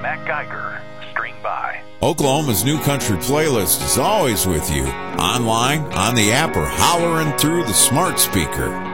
Matt Geiger. String by. Oklahoma's New Country Playlist is always with you, online, on the app, or hollering through the smart speaker.